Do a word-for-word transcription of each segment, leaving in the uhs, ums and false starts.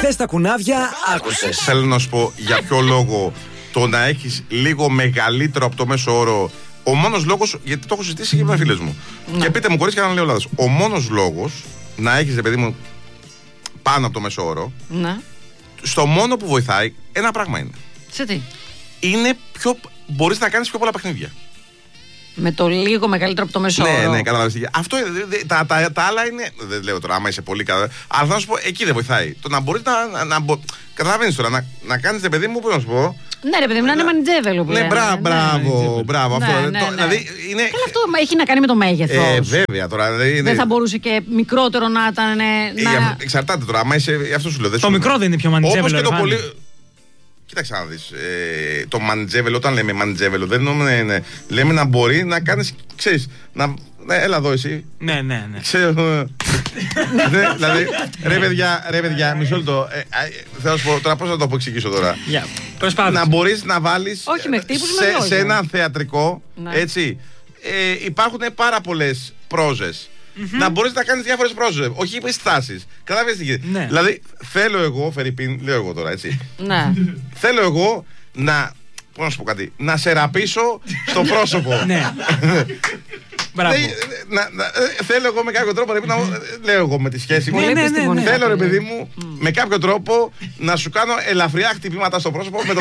Θες τα κουνάβια, άκουσες. Θέλω να σου πω για ποιο λόγο το να έχεις λίγο μεγαλύτερο από το μέσο όρο. Ο μόνος λόγος, γιατί το έχω συζητήσει και με φίλες μου. Ναι. Και πείτε μου κορίτσια να λέω λάθος. Ο μόνος λόγος να έχεις, ρε παιδί μου, πάνω από το μέσο όρο. Ναι. Στο μόνο που βοηθάει, ένα πράγμα είναι. Σε τι? Είναι πιο. Μπορείς να κάνεις πιο πολλά παιχνίδια. Με το λίγο μεγαλύτερο από το μέσο όρο. Ναι, ναι, καταλαβαίνετε. Αυτό τα, τα, τα άλλα είναι. Δεν λέω τώρα, άμα είσαι πολύ καλά. Αλλά θα σου πω, εκεί δεν βοηθάει. Το να μπορείς να. να, να καταλαβαίνεις τώρα, να, να κάνεις, ρε παιδί μου, πώς να σου πω. Ναι, ρε παιδί μου, να είναι μαντζέβελο πλέον. Ναι, μπράβο, μπράβο, μπράβο. Αυτό. Δηλαδή είναι. Καλά, αυτό έχει να κάνει με το μέγεθος. Ε, βέβαια τώρα. Δεν θα μπορούσε και μικρότερο να ήταν. Εξαρτάται τώρα, άμα είσαι. Αυτό σου λέω. Το μικρό δεν είναι πιο μαντζέβελο. Όπως και το πολύ. Κοίταξε να δεις, ε, το μαντζέβελο, όταν λέμε μαντζέβελο, δεν εννοούμε, ναι, λέμε να μπορεί να κάνεις, ξέρεις, να, ναι, έλα εδώ εσύ. Ναι, ναι, ναι. Ξέρω, ναι, δηλαδή, ρε παιδιά, ρε παιδιά, μισό λεπτό, ε, ε, θέλω να σου πω, τώρα πώς να το εξηγήσω τώρα. Yeah, να μπορείς να βάλεις όχι, με χτύπους, σε, με σε ένα θεατρικό, ναι. Έτσι, ε, υπάρχουν πάρα πολλές πρόζες. Mm-hmm. Να μπορείς να κάνεις διάφορες πρόζες, όχι στάσεις. Καταλάβεις τι γίνεται. Ναι. Δηλαδή, θέλω εγώ, Φερρυπίν, λέω εγώ τώρα, έτσι. Ναι. Θέλω εγώ να. Πώς να σου πω κάτι, να σε ραπίσω στο πρόσωπο. Ναι. Μπράβο. Να, να, θέλω εγώ με κάποιο τρόπο, να, λέω εγώ με τη σχέση μου. Ναι, ναι, ναι, ναι, θέλω, ρε παιδί μου, mm. με κάποιο τρόπο να σου κάνω ελαφριά χτυπήματα στο πρόσωπο με το.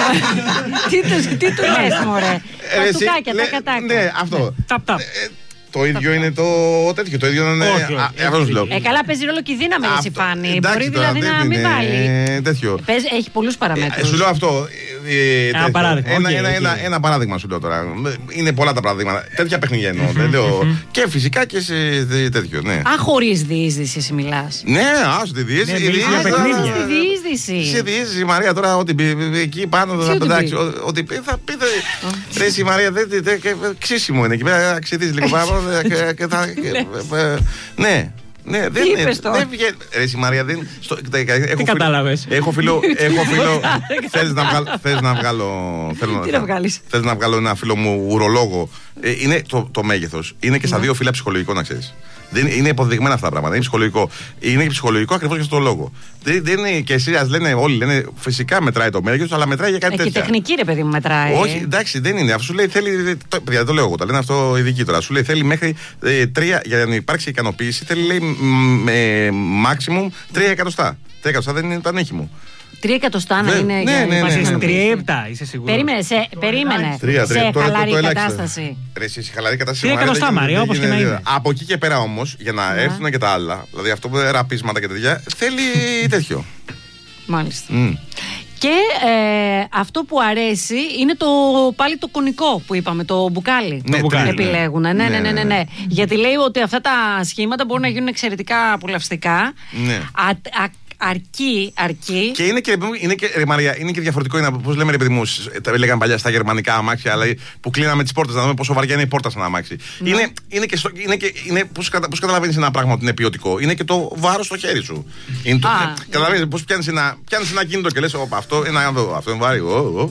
Τι του λες, μωρέ. Καστούκάκια, τα κατάκα. Ναι, αυτό. Ταπ, ταπ. Το ίδιο είναι το τέτοιο. Το ίδιο είναι. Αυτό σου λέω. Ε, καλά, παίζει ρόλο και η δύναμη, εσύ Φάνη. Μπορεί δηλαδή να μην βάλει. Τέτοιο. Έχει πολλούς παραμέτρους. Σου λέω αυτό. Ένα παράδειγμα. Ένα παράδειγμα σου λέω τώρα. Είναι πολλά τα παραδείγματα. Τέτοια παιχνίδια εννοώ. Και φυσικά και σε τέτοιο. Α, χωρίς διείσδυση εσύ μιλάς. Ναι, α τη διείσδυση. Σε διείσδυση, η Μαρία τώρα, ότι εκεί πάνω θα πετάξει. Ότι πει, θα πείτε. Ρε, η Μαρία δεν. Ξύσιμο είναι εκεί πέρα. Ξυδίζει λίγο πάνω. Ναι, ναι, δεν είναι. Δεν βγαίνει. Ρε, η Μαρία δεν. Τι κατάλαβες? Έχω φίλο. Θες να βγάλω. Τι να βγάλεις? Θες να βγάλω ένα φίλο μου ουρολόγο. Είναι το μέγεθος. Είναι και στα δύο φύλλα ψυχολογικό, να ξέρεις. Δεν είναι υποδειγμένα αυτά τα πράγματα. Είναι ψυχολογικό. Είναι και ψυχολογικό ακριβώς και στον λόγο. Δεν, δεν είναι και εσύ, ας λένε όλοι, λένε φυσικά μετράει το μέγεθος, αλλά μετράει για κάτι ε, τέτοιο. Και τεχνική, ρε παιδί μου, μετράει. Όχι, εντάξει, δεν είναι. Αυτό σου λέει θέλει. Το, παιδιά, δεν το λέω εγώ, τα λένε αυτό ειδικοί τώρα. Σου λέει θέλει μέχρι ε, τρία, για να υπάρξει ικανοποίηση, θέλει λέει με maximum τρία εκατοστά. Τρία εκατοστά δεν είναι το ανέχημο. Τρία εκατοστά να είναι. Ναι, ναι, ναι. Τρία επτά, είσαι σίγουρο? Περίμενε, σε, περίμενε. Τρία, τρία, σε τώρα, χαλαρή το, το κατάσταση. Ρε, σε χαλαρή κατάσταση. Τρία εκατοστά, Μαρία, όπως και να είναι. Από εκεί και πέρα όμως, για να έρθουν και τα άλλα, δηλαδή αυτό που είναι ραπίσματα και τέτοια, θέλει τέτοιο. Μάλιστα. Και ε, αυτό που αρέσει είναι το, πάλι το κονικό που είπαμε, το μπουκάλι. Ναι, το μπουκάλι. Επιλέγουν. Ναι, ναι, ναι, ναι, ναι, ναι. Γιατί λέει ότι αυτά τα σχήματα μπορούν να γίνουν εξαιρετικά απολαυστικά. Ναι. Α, α, αρκεί, αρκεί. Και είναι και, είναι και, ρε Μαρία, είναι και διαφορετικό. Πώς λέμε, ρε παιδί μου, τα λέγανε παλιά στα γερμανικά αμάξια, αλλά που κλείναμε τις πόρτες, να δούμε πόσο βαριά είναι η πόρτα σε ένα αμάξι. Ναι. Είναι, είναι και, στο, είναι και είναι, πώς, κατα, πώς καταλαβαίνεις ένα πράγμα ότι είναι ποιοτικό? Είναι και το βάρος στο χέρι σου. Είναι το, Α, καταλαβαίνεις ναι. Πώς πιάνεις ένα, πιάνεις ένα κινητό και λες, αυτό, αυτό είναι βάρη.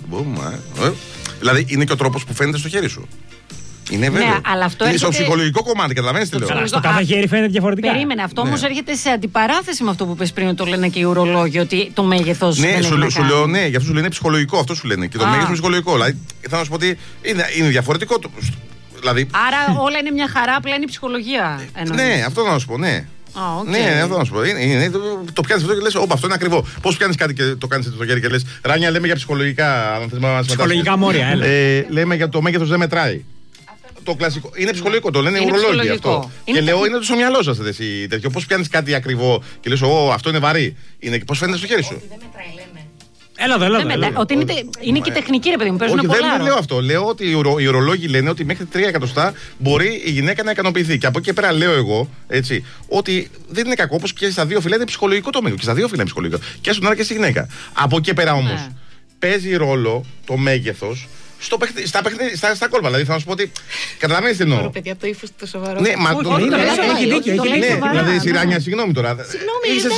Δηλαδή είναι και ο τρόπος που φαίνεται στο χέρι σου. Είναι βέβαιο. Ναι, αλλά αυτό είναι έρχεται... στο ψυχολογικό κομμάτι, καταλαβαίνεις τι λέω. Καλά, στο κάθε χέρι φαίνεται διαφορετικά. Περίμενε, αυτό ναι. όμως έρχεται σε αντιπαράθεση με αυτό που πες πριν, το λένε και οι ουρολόγοι, ότι το μέγεθος. Ναι, δεν σου, είναι σου λέω, ναι, γι' αυτό σου λένε ψυχολογικό, αυτό σου λένε. Και το μέγεθος είναι ψυχολογικό. Δηλαδή, θέλω να σου πω ότι είναι, είναι διαφορετικό. Δηλαδή... Άρα όλα είναι μια χαρά, απλά είναι η ψυχολογία. Εννοείς. Ναι, αυτό να σου πω, ναι. Oh, okay. Ναι, αυτό να σου πω. Είναι, είναι, το, το πιάνει αυτό και λε: Όπα, αυτό είναι ακριβό. Πώς πιάνει κάτι και το κάνει στο χέρι και λε: Ράνια, λέμε για ψυχολογικά. Αν θες να μας ψυχολογικά μόρια, έλα. Ε, λέμε για το μέγεθος δεν μετράει. Το κλασικό. Είναι ψυχολογικό, το λένε ουρολόγοι αυτό. Είναι και λέω: το... Είναι το στο μυαλό σας τέτοιο. Πώς πιάνει κάτι ακριβό και λε: Ω, αυτό είναι βαρύ. Είναι και πώς φαίνεται στο χέρι σου. Δεν μετράει, λέμε. Έλα εδώ, έλα εδώ. έλα εδώ. Ότι είναι, είναι και τεχνική, ρε παιδί μου. Παίζουν όχι, πολλά. Δεν λέω αυτό. Λέω ότι οι, ουρο, οι ουρολόγοι λένε ότι μέχρι τρία εκατοστά μπορεί η γυναίκα να ικανοποιηθεί. Και από εκεί και πέρα λέω εγώ έτσι, ότι δεν είναι κακό, όπως και στα δύο φύλλα είναι ψυχολογικό το μέγεθος. Και στα δύο φύλλα είναι ψυχολογικό. Και στον άρα και στη γυναίκα. Από εκεί και πέρα όμως ναι. παίζει ρόλο το μέγεθος. Στο παιχνί, στα, παιχνί, στα, στα κόλπα, δηλαδή θα σου πω ότι. Καταλαβαίνεις τι εννοώ. Τώρα, παιδιά, το ύφος το σοβαρό. Ναι, μα το έχει δίκιο. Δηλαδή, Σιράνια, συγγνώμη τώρα.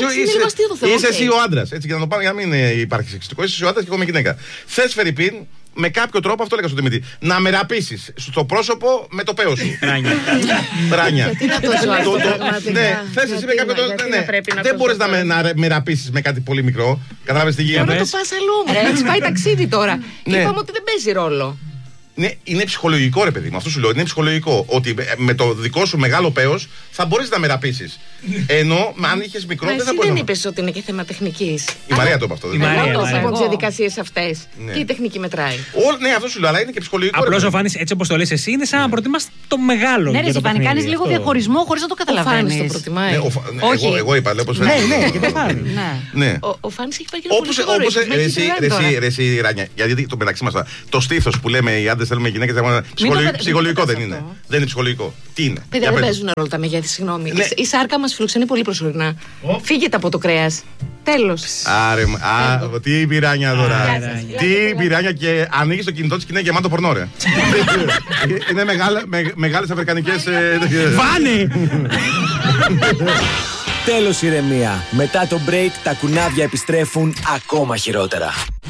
Συγγνώμη, είσαι εσύ ο άντρας. Έτσι, για να το πάμε, για να μην υπάρχει σεξιστικό. Είσαι ο άντρας και εγώ είμαι γυναίκα. Θες, Φερρυπίν, με κάποιο τρόπο, αυτό έλεγα στον Δημήτρη, να μεραπήσεις στο πρόσωπο με το πέος σου. Μπράνια. Τι να το ζω, ναι, θες εσύ με κάποιο τρόπο. Δεν μπορείς να μεραπήσεις με κάτι πολύ μικρό. Κατάλαβες τι γίνεται. Τώρα το πας αλλού. Έχεις πάει ταξίδι τώρα. Και είπαμε ότι δεν παίζει ρόλο. Ναι, είναι ψυχολογικό, ρε παιδί μου. Αυτό σου λέω. Είναι ψυχολογικό. Ότι με το δικό σου μεγάλο πέος θα μπορείς να μεραπήσεις. Ενώ αν είχες μικρό, δεν θα μπορείς. Δεν να... είπες ότι είναι και θέμα τεχνικής. Η Μαρία το είπε αυτό. Η Μαρία το είπε. από τις διαδικασίες αυτές. Ναι. Και η τεχνική μετράει. Ό, ναι, αυτό σου λέω, αλλά είναι και ψυχολογικό. Απλώς ο Φάνης, έτσι όπως το λες εσύ, είναι σαν να προτιμάς το μεγάλο. Ναι, ρε Ζηφάνη, κάνεις λίγο διαχωρισμό χωρίς να το καταλαβαίνεις. Ο Φάνης το προτιμάει. Ναι, ο, Όχι. εγώ, εγώ είπα, λέω πως Ναι, ναι, και το Φάνη. ναι. Ο, ο Φάνης έχει πάει και Όπως, όπως ρε εσύ Ράνια, γιατί το μεταξύ μας το στήθος που λέμε οι άντρες θέλουμε οι γυναίκες ψυχολογικό, ψυχολογικό δεν είναι. Δεν είναι ψυχολογικό. Τι είναι? Παιδιά, δεν παίζουν ρόλο τα μεγέθη, συγγνώμη. Ναι. Η σάρκα μας φιλοξενεί πολύ προσωρινά. Φύγετε από το κρέας. Τέλος. Άρε, α, τι πυράνια τώρα. Τι πυράνια και ανοίγει το κινητό της και είναι γεμάτο πορνό, ρε. Είναι μεγάλες αφρικανικές. Βάνε! Τέλος ηρεμία. Μετά το break τα κουνάβια επιστρέφουν ακόμα χειρότερα.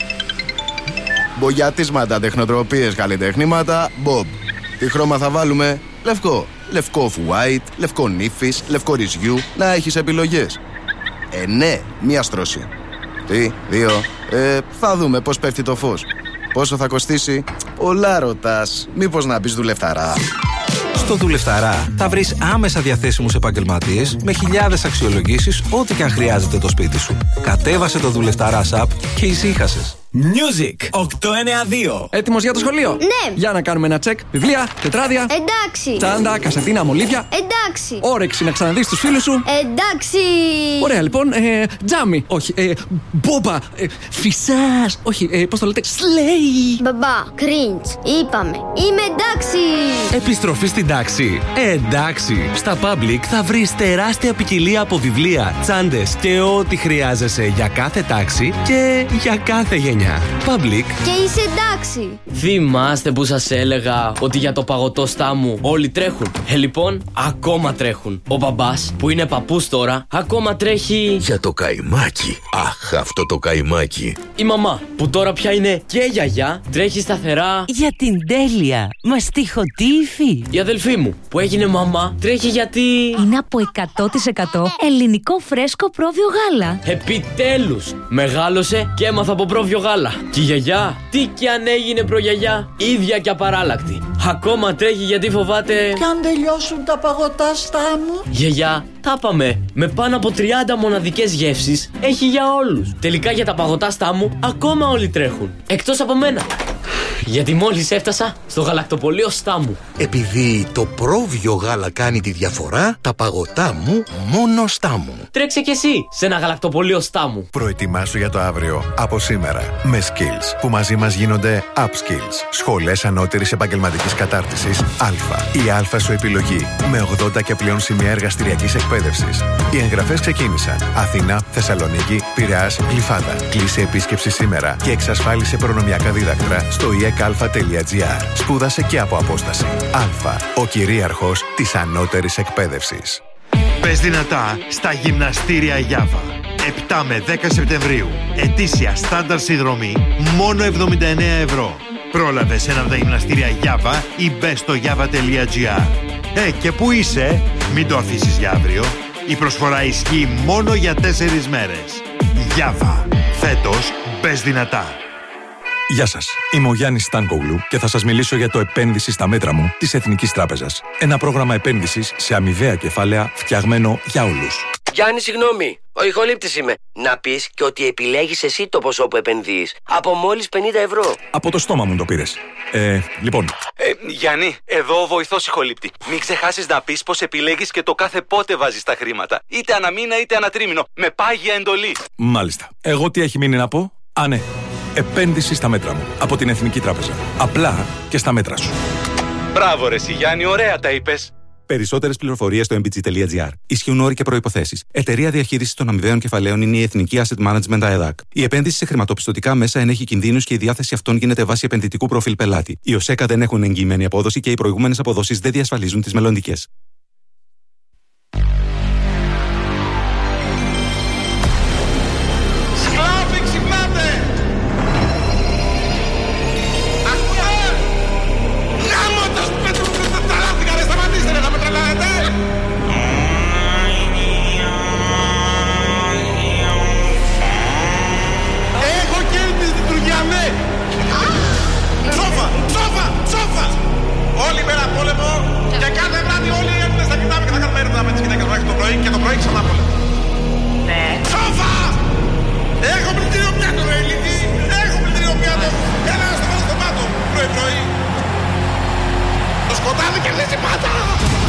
Μπογιατίσματα, τεχνοτροπίες, καλλιτεχνήματα, Bob. Τι χρώμα θα βάλουμε? Λευκό. Λευκό off-white, λευκό νύφης, λευκό ρυζιού. Να έχεις επιλογές. Ε, ναι, μία στρώση. Τι, δύο. Ε, θα δούμε πώς πέφτει το φως. Πόσο θα κοστίσει? Πολλά ρωτάς. Μήπως να μπεις δουλευταρά? Στο Δουλευταρά θα βρεις άμεσα διαθέσιμους επαγγελματίες με χιλιάδες αξιολογήσεις, ό,τι και αν χρειάζεται το σπίτι σου. Κατέβασε το Δουλευταρά app και ησύχασες. Music οκτώ εννιά δύο. Έτοιμος για το σχολείο? Ναι. Για να κάνουμε ένα τσεκ. Βιβλία, τετράδια. Εντάξει. Τσάντα, κασετίνα, μολύβια. Εντάξει. Όρεξη να ξαναδείς τους φίλους σου. Εντάξει. Ωραία, λοιπόν. Ε, τζάμι. Όχι. Ε, μπόμπα. Ε, φυσάς. Όχι. Ε, πώς το λέτε? Σλέι. Μπαμπά, cringe. Είπαμε. Είμαι εντάξει. Επιστροφή στην τάξη. Ε, εντάξει. Στα Public θα βρεις τεράστια ποικιλία από βιβλία, τσάντες και ό,τι χρειάζεσαι για κάθε τάξη και για κάθε γενιά. Public. Και είσαι εντάξει. Θυμάστε που σας έλεγα ότι για το παγωτό στάμου όλοι τρέχουν? Ε, λοιπόν, ακόμα τρέχουν. Ο μπαμπάς, που είναι παππούς τώρα, ακόμα τρέχει για το καϊμάκι. Αχ, αυτό το καϊμάκι. Η μαμά, που τώρα πια είναι και γιαγιά, τρέχει σταθερά για την τέλεια μαστιχωτή υφή. Η αδελφή μου, που έγινε μαμά, τρέχει γιατί είναι από εκατό τοις εκατό ελληνικό φρέσκο πρόβιο γάλα. Επιτέλους, μεγάλωσε και έμαθα από πρόβιο γάλα. Και η γιαγιά, τι κι αν έγινε προγιαγιά, ίδια και απαράλλακτη. Ακόμα τρέχει γιατί φοβάται κι αν τελειώσουν τα παγωτά στάμου. Γιαγιά, τα πάμε. Με πάνω από τριάντα μοναδικές γεύσεις έχει για όλους. Τελικά για τα παγωτά στάμου ακόμα όλοι τρέχουν. Εκτός από μένα. Γιατί μόλις έφτασα στο γαλακτοπωλείο Στάμου. Επειδή το πρόβιο γάλα κάνει τη διαφορά, τα παγωτά μου μόνο Στάμου. Τρέξε κι εσύ σε ένα γαλακτοπωλείο Στάμου. Προετοιμάσου για το αύριο από σήμερα με Skills, που μαζί μας γίνονται Upskills. Σχολές ανώτερης επαγγελματικής κατάρτισης Α. Η Α σου επιλογή με ογδόντα και πλέον σημεία εργαστηριακής εκπαίδευσης. Οι εγγραφές ξεκίνησαν. Αθήνα, Θεσσαλονίκη, Πειραιάς, Γλυφάδα. Κλείσε επίσκεψη σήμερα και εξασφάλισε προνομιακά δίδακτρα στο ι e c alpha τελεία g r. Σπούδασε και από απόσταση. Α, ο κυρίαρχος της ανώτερης εκπαίδευσης. Πες δυνατά στα γυμναστήρια Γιάβα. επτά με δέκα Σεπτεμβρίου. Ετήσια στάνταρ συνδρομή μόνο εβδομήντα εννέα ευρώ. Πρόλαβε σε ένα από τα γυμναστήρια Γιάβα ή μπες στο γιάβα τελεία g r. Ε, και που είσαι, μην το αφήσεις για αύριο. Η προσφορά ισχύει μόνο για τέσσερις μέρες. Γιάβα. Φέτος μπες δυνατά. Γεια σας, είμαι ο Γιάννης Στάνκογλου και θα σας μιλήσω για το επένδυση στα μέτρα μου της Εθνικής Τράπεζας. Ένα πρόγραμμα επένδυσης σε αμοιβαία κεφάλαια φτιαγμένο για όλους. Γιάννη, συγγνώμη, ο ηχολήπτης είμαι. Να πεις και ότι επιλέγεις εσύ το ποσό που επενδύεις. Από μόλις πενήντα ευρώ. Από το στόμα μου το πήρες. Ε, λοιπόν. Ε, Γιάννη, εδώ ο βοηθός ηχολήπτη. Μην ξεχάσεις να πεις πως επιλέγεις και το κάθε πότε βάζεις τα χρήματα. Είτε ανά μήνα είτε ανά τρίμηνο. Με πάγια εντολή. Μάλιστα. Εγώ τι έχει μείνει να πω? Α, ναι. Επένδυση στα μέτρα μου. Από την Εθνική Τράπεζα. Απλά και στα μέτρα σου. Μπράβο ρε εσύ Γιάννη, ωραία τα είπες. Περισσότερες πληροφορίες στο εμ μπι τζι τελεία τζι αρ. Ισχύουν όροι και προϋποθέσεις. Εταιρεία διαχείρισης των αμοιβαίων κεφαλαίων είναι η Εθνική Asset Management ΑΕΔΑΚ. Η επένδυση σε χρηματοπιστωτικά μέσα ενέχει κινδύνους και η διάθεση αυτών γίνεται βάσει επενδυτικού προφίλ πελάτη. Οι ΟΣΕΚΑ δεν έχουν εγγυημένη απόδοση και οι προηγούμενες αποδόσεις δεν διασφαλίζουν τις μελλοντικές.